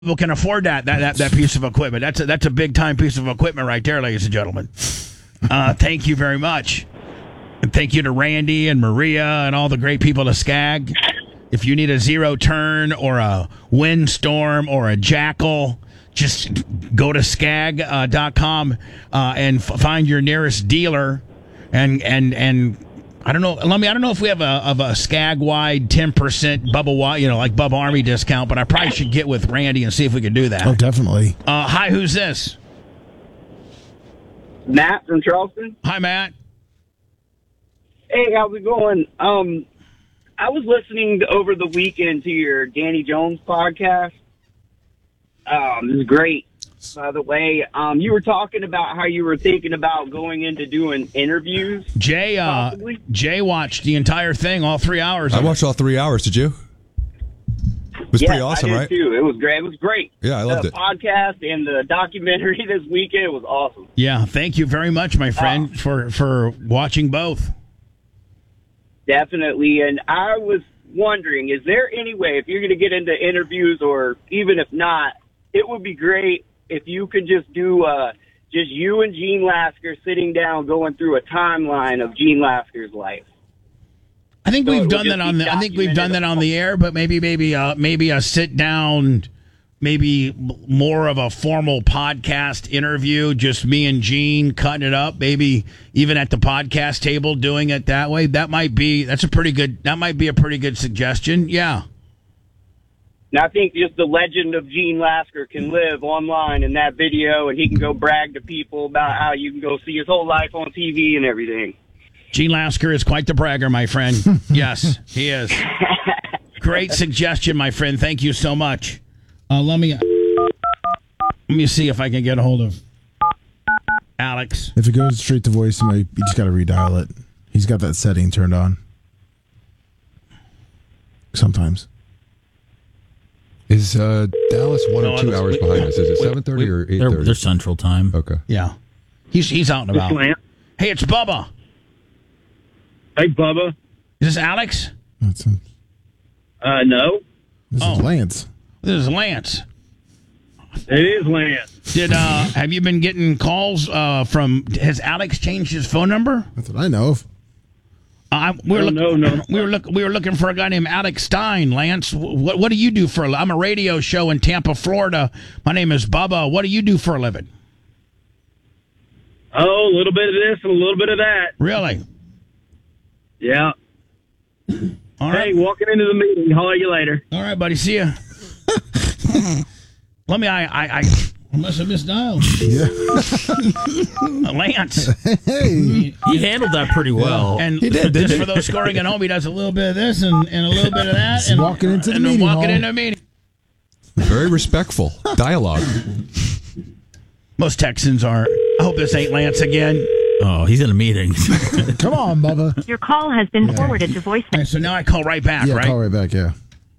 people can afford that piece of equipment. That's a big time piece of equipment right there, ladies and gentlemen. Thank you very much, and thank you to Randy and Maria and all the great people at Skag. If you need a zero turn or a windstorm or a jackal, just go to skag.com and find your nearest dealer. And I don't know, Lummy, I don't know if we have a Skag wide 10% Bubba wide, like Bubba Army discount, but I probably should get with Randy and see if we can do that. Oh, definitely. Hi, who's this? Matt from Charleston. Hi, Matt. Hey, how's it going? I was listening over the weekend to your Danny Jones podcast. It was great, by the way. You were talking about how you were thinking about going into doing interviews. Jay watched the entire thing, all 3 hours. I watched all 3 hours. Did you? It was pretty awesome, I did right? Too. It was great. It was great. Yeah, I loved it. The podcast and the documentary this weekend was awesome. Yeah, thank you very much, my friend, for watching both. Definitely. And I was wondering, is there any way, if you're going to get into interviews, or even if not, it would be great if you could just do just you and Gene Lasker sitting down going through a timeline of Gene Lasker's life. I think we've done that on the. I think we've done that on the air, but maybe a sit down, maybe more of a formal podcast interview, just me and Gene cutting it up. Maybe even at the podcast table, doing it that way. That might be a pretty good suggestion. Yeah. And I think just the legend of Gene Lasker can live online in that video, and he can go brag to people about how you can go see his whole life on TV and everything. Gene Lasker is quite the bragger, my friend. Yes, he is. Great suggestion, my friend. Thank you so much. Let me see if I can get a hold of Alex. If it goes straight to voicemail, you just got to redial it. He's got that setting turned on. Sometimes. Is Dallas 1 or 2 hours behind us? Is it 7:30 or 8:30? They're Central Time. Okay. Yeah, he's out and about. Hey, it's Bubba. Hey, Bubba. Is this Alex? That's him. No. This is Lance. This is Lance. It is Lance. Have you been getting calls has Alex changed his phone number? That's what I know of. No. We were looking for a guy named Alex Stein. Lance, what do you do for a living? I'm a radio show in Tampa, Florida. My name is Bubba. What do you do for a living? Oh, a little bit of this and a little bit of that. Really? Yeah. All right. Hey, walking into the meeting. Holler you later. All right, buddy. See ya. I must have misdialed. Yeah. Lance. Hey. He handled that pretty well. And he did, just for those scoring at home, he does a little bit of this and a little bit of that. And walking into the and meeting walking hall. into a meeting. Very respectful dialogue. Most Texans are. I hope this ain't Lance again. Oh, he's in a meeting. Come on, Bubba. Your call has been forwarded to voicemail. All right, so now I call right back, Yeah, right? call right back, yeah.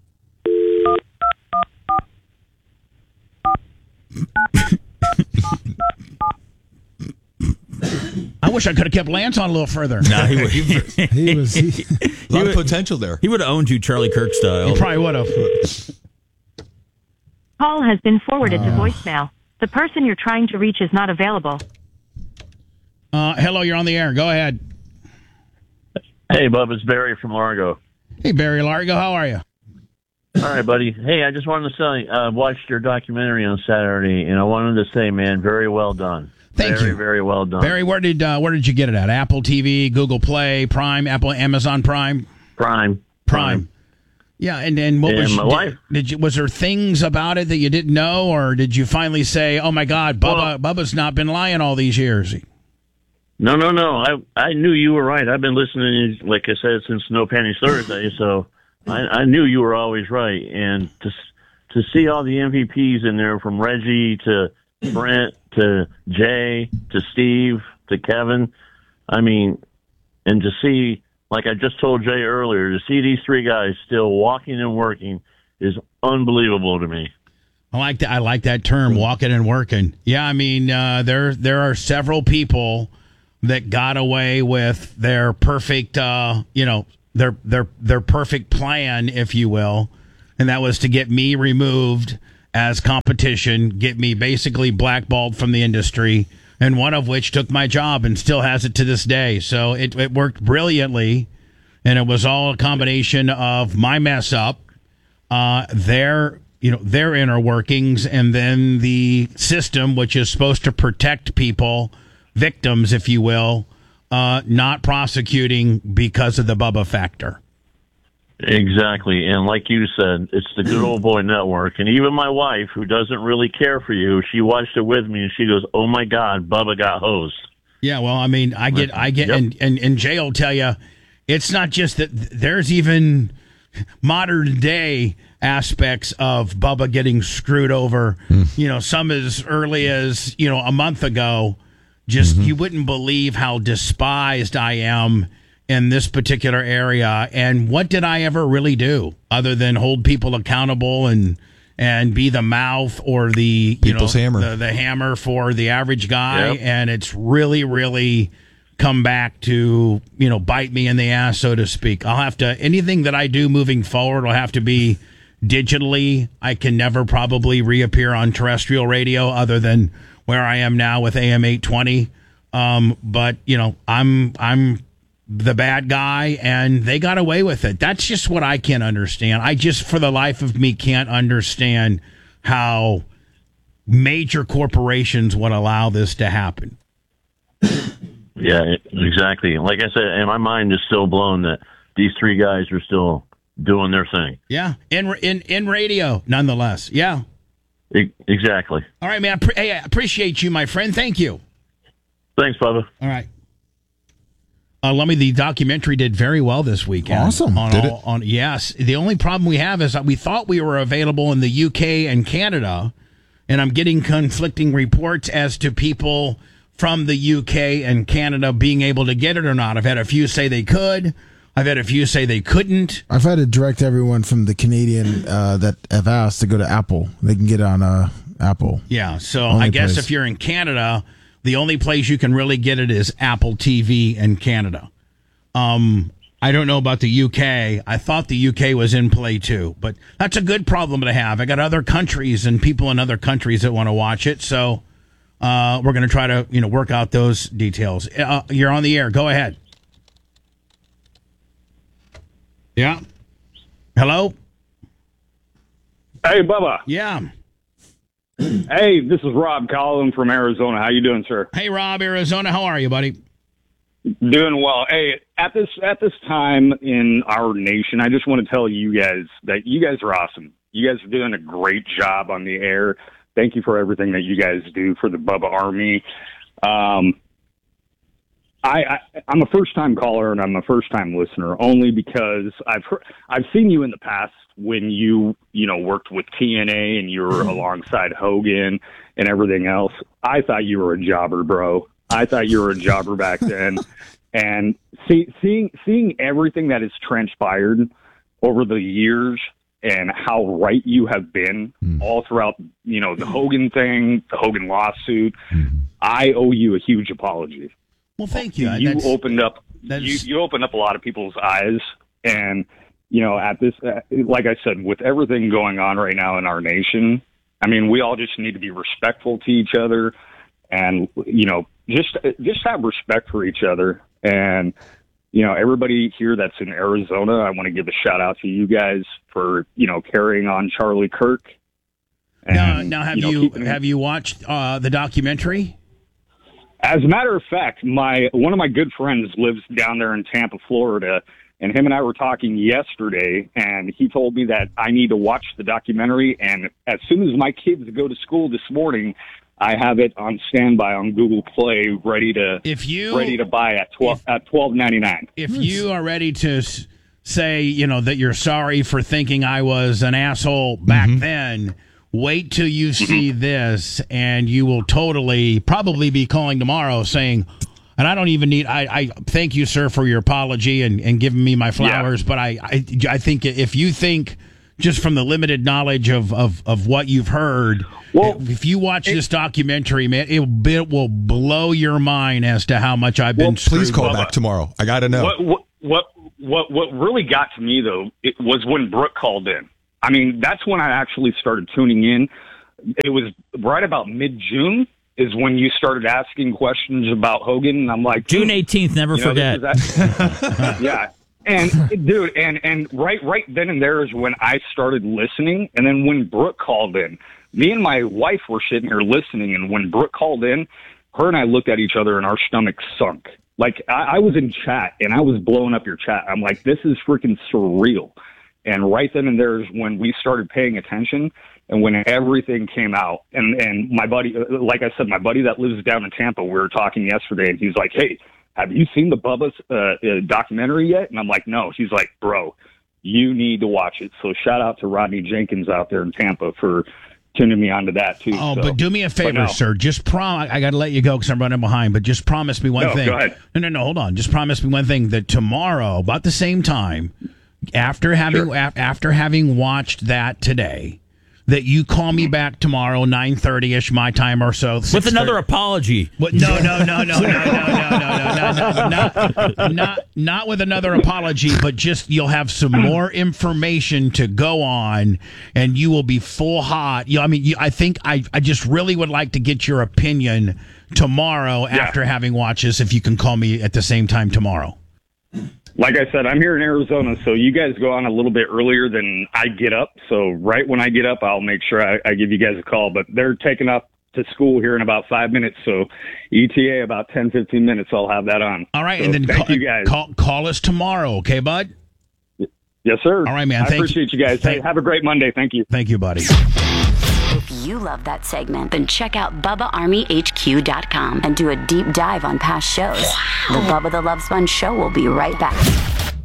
I wish I could have kept Lance on a little further. No, he would. He was. A lot of potential there. He would have owned you, Charlie Kirk style. He probably would have. Call has been forwarded to voicemail. The person you're trying to reach is not available. Hello, you're on the air. Go ahead. Hey, Bub, it's Barry from Largo. Hey, Barry Largo, how are you? All right, buddy. Hey, I just wanted to say I watched your documentary on Saturday, and I wanted to say, man, very well done. Thank you. Very, very well done. Barry, where did you get it at? Apple TV, Google Play, Prime, Amazon Prime? Prime. Yeah, and what And was my wife. was there things about it that you didn't know, or did you finally say, "Oh my God, Bubba's not been lying all these years"? No. I knew you were right. I've been listening, like I said, since No Panties Thursday, so I knew you were always right. And to see all the MVPs in there, from Reggie to Brent to Jay to Steve to Kevin, I mean, and to see, like I just told Jay earlier, to see these three guys still walking and working is unbelievable to me. I like that term, walking and working. Yeah, I mean, there are several people that got away with their perfect, their perfect plan, if you will, and that was to get me removed as competition, get me basically blackballed from the industry, and one of which took my job and still has it to this day. So it worked brilliantly, and it was all a combination of my mess up, their inner workings, and then the system, which is supposed to protect people, victims, if you will, not prosecuting because of the Bubba factor. Exactly. And like you said, it's the good old boy network. And even my wife, who doesn't really care for you, she watched it with me and she goes, "Oh my God, Bubba got hosed." Yeah, well, I mean, I get, Yep. and Jay will tell you, it's not just that. There's even modern day aspects of Bubba getting screwed over. Some as early as a month ago. Just you wouldn't believe how despised I am in this particular area. And what did I ever really do other than hold people accountable and be the mouth or the People's hammer. the hammer for the average guy? Yep. And it's really come back to bite me in the ass, so to speak. I'll have to, anything that I do moving forward will have to be digitally. I can never probably reappear on terrestrial radio other than where I am now with AM 820. But I'm the bad guy, and they got away with it. That's just what I can't understand. I just, for the life of me, can't understand how major corporations would allow this to happen. Yeah, exactly. Like I said, and my mind is still blown that these three guys are still doing their thing. Yeah, in radio, nonetheless. Yeah. Exactly. All right, man. I appreciate you, my friend. Thank you. Thanks, Bubba. All right. Lummy, the documentary did very well this weekend. Awesome. Did it? Yes. The only problem we have is that we thought we were available in the UK and Canada, and I'm getting conflicting reports as to people from the UK and Canada being able to get it or not. I've had a few say they could. I've had a few say they couldn't. I've had to direct everyone from the Canadian that have asked to go to Apple. They can get it on Apple. Yeah, so Only I guess place. if you're in Canada, the only place you can really get it is Apple TV in Canada. I don't know about the UK. I thought the UK was in play too, but that's a good problem to have. I got other countries and people in other countries that want to watch it, so we're going to try to work out those details. You're on the air. Go ahead. Yeah. Hello? Hey, Bubba. Yeah. Hey, this is Rob calling from Arizona. How you doing, sir? Hey, Rob, Arizona. How are you, buddy? Doing well. Hey, at this time in our nation, I just want to tell you guys that you guys are awesome. You guys are doing a great job on the air. Thank you for everything that you guys do for the Bubba Army. I'm a first-time caller and I'm a first-time listener only because I've seen you in the past when you worked with TNA and you were alongside Hogan and everything else. I thought you were a jobber, bro. I thought you were a jobber back then. And seeing everything that has transpired over the years and how right you have been all throughout, the Hogan thing, the Hogan lawsuit, I owe you a huge apology. Well, thank you. You opened up you opened up a lot of people's eyes, and at this, like I said, with everything going on right now in our nation, I mean, we all just need to be respectful to each other, and just have respect for each other. And everybody here that's in Arizona, I want to give a shout out to you guys for carrying on Charlie Kirk. And, now have you watched the documentary? As a matter of fact, one of my good friends lives down there in Tampa, Florida, and him and I were talking yesterday, and he told me that I need to watch the documentary, and as soon as my kids go to school this morning, I have it on standby on Google Play, ready to buy at $12.99. If you are ready to say, that you're sorry for thinking I was an asshole back then, wait till you see this, and you will probably be calling tomorrow saying, and I don't even need, I thank you, sir, for your apology and giving me my flowers. Yeah. But I think if you think just from the limited knowledge of what you've heard, if you watch this documentary, man, it will blow your mind as to how much I've been screwed. Please call back tomorrow. I got to know. What really got to me, though, it was when Brooke called in. I mean, that's when I actually started tuning in. It was right about mid-June is when you started asking questions about Hogan, and I'm like, June 18th, never forget. Yeah. And dude, and right then and there is when I started listening. And then when Brooke called in, me and my wife were sitting here listening, and when Brooke called in, her and I looked at each other and our stomachs sunk. Like I was in chat and I was blowing up your chat. I'm like, this is freaking surreal. And right then and there is when we started paying attention and when everything came out. And my buddy, like I said, my buddy that lives down in Tampa, we were talking yesterday, and he's like, hey, have you seen the Bubba's documentary yet? And I'm like, no. He's like, bro, you need to watch it. So shout out to Rodney Jenkins out there in Tampa for tuning me onto that too. Oh, but do me a favor, sir. Just I got to let you go because I'm running behind. But just promise me one thing. Go ahead. No. Hold on. Just promise me one thing, that tomorrow, about the same time, after having watched that today, that you call me back tomorrow, 9:30ish my time or so, with another apology. What? No. Not with another apology, but just you'll have some more information to go on, and you will be full hot. I think I just really would like to get your opinion tomorrow after having watched this. If you can call me at the same time tomorrow. Like I said, I'm here in Arizona, so you guys go on a little bit earlier than I get up. So right when I get up, I'll make sure I give you guys a call. But they're taking up to school here in about 5 minutes. So ETA, about 10, 15 minutes, I'll have that on. All right, so and then thank you guys. Call us tomorrow, okay, bud? Yes, sir. All right, man. I appreciate you guys. Hey, have a great Monday. Thank you. Thank you, buddy. If you love that segment, then check out BubbaArmyHQ.com and do a deep dive on past shows. The Bubba the Love Sponge Show will be right back.